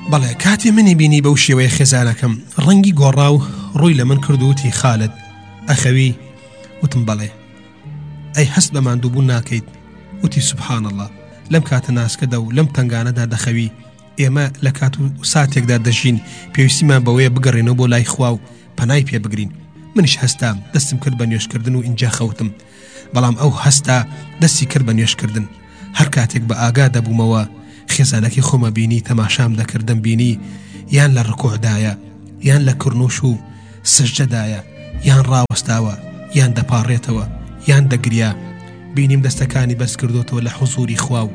بەڵێ کاتی منی بینی بەو شێوەیە خێزانەکەم ڕەنگی گۆڕا و ڕووی لە من کرد و وتی خالد ئەخەوی؟ وتم بەڵێ. ئەی هەست بە ماندووبوون ناکەیت؟ وتی سوبحان الله، لەم کاتە ناسکەدا و لەم تنگانەدا دەخەوی، ئێمە لە کات و ساتێکدا دەژین، پێویستیمان بەوەیە بگەڕێنەوە بۆ لای خوا و پەنای پێ بگرین. منیش هەستام دەستم کرد بە نوێشکردن و اینجا خەوتم. بەڵام ئەو هەستا دەستی کرد بە نوێشکردن. هەر کاتێک بە ئاگا دەبوومەوە خێزانەکی خۆمە بینی تەماشام دەکردم، بینی یان لە ڕکوعدایە، یان لە کرنوش و سجدەدایە، یان ڕاوەستاوە، یان دەپاڕێتەوە، یان دەگریا. بینیم دەستەکانی بەس کردوتەوە لە حوزوری خوا و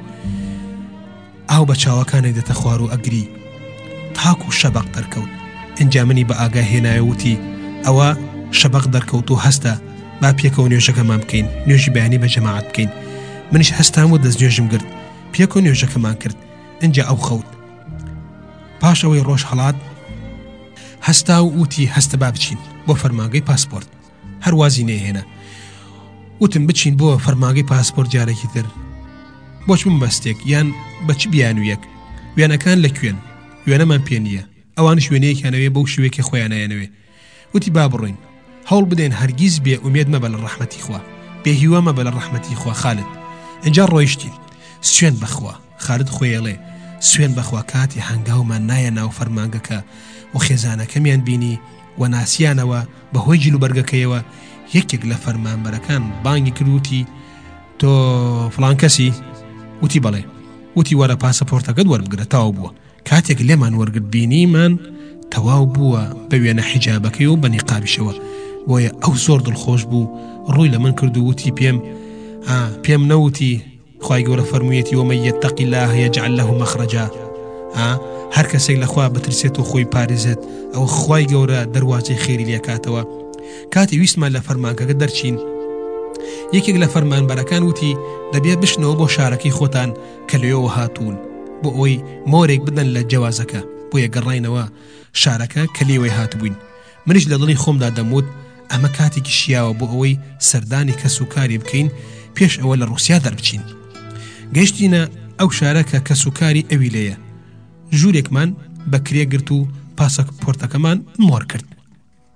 ئاو بە چاوەکانێک دەتە خوار و ئەگری، تاکو شەبق دەرکەوت. ئینجا منی بە ئاگا هێنایە وتی ئەوە شەبق دەرکەوت و هەستە، با پێکەوە نوێژەکەمان بکەین، نوێژی بەیانی بە جەماعەت بکەین. منیش هەستام و دەست نوێژم گرت، پێکەوە نوێژەکەمان کرد. ئینجا ئەو خەوت. پاش ئەوەی ڕۆژ هەڵات هەستا و وتی هەستە با بچین بۆ فەرمانگەی پاسپۆرت. هەر وازی نێهێنا. وتم بچین بۆ فەرمانگەی پاسپۆرت جارێکی تر. بۆچ بمبەستێک یان بەچ بیانویەک؟ وێنەکان لەکوێن؟ وێنەمان پێ نییە، ئەوانش وێنەیەکیانەوێ بەو شوێکی خۆیانەیەنەوێ. وتی با بڕۆین، هەوڵ بدەین هەرگیز بێ ئومێد مەبە لە ڕەحمەتی خوا، بێهیوا مەبە لە ڕەحمەتی خوا. خالد ئینجا ڕۆیشتین. سوێن بەخوا. خالد خۆیەڵێ سوێن بەخوا کاتی هەنگاومان نایە ناو فەرمانگەکە و خێزانەکەمیان بینی و ناسیانەوە بەهۆی جلوبەرگەکەیەوە. یەکێک لە فەرمانبەرەکان بانگی کردوتی تۆ فڵان کەسی؟ وتی بەڵێ. وتی وەرە پاسەپۆرتەکەت وەربگرە، تەواو بووە. کاتێک لێمان وەرگرت بینیمان تەواو بووە بە وێنە حیجابەکەی و بە نیقابیشەوە. بۆیە ئەو زۆر دڵخۆش بوو، ڕووی لە من کرد و وتی پێم نەوتی خوای گەورە فەرموویەتی ومەن یەتەقی الله یەجعل له مەخرەجا. هەر کەسێک لەخوا بترسێت و خۆی پارێزێت ئەو خوای گەورە دەروازەی خێری لێکاتەوە. کاتی ویستمان لە فەرمانگەکە دەرچین، یەکێک لە فەرمانبەرەکان وتی دەبێت بشنەوە بۆ شارەکەی خۆتان کە لێەوە هاتوون بۆ ئەوەی مۆرێک بدەن لە جەوازەکە بۆیە گەڕاینەوە شارەکە کە لێوەی هاتبووین. منیش لە دڵی خۆمدا دەموت ئەمە کاتێکی شیاوە بۆ ئەوەی سەردانی کەس و کاری بکەین پێش ئەوە لە ڕوسیا دەربچین. گەیشتینە ئەو شارە کە کەس و کاری ئەوی لێیە. ژوورێکمان بە کرێ گرت و پاسەپۆرتەکەمان مۆر کرد.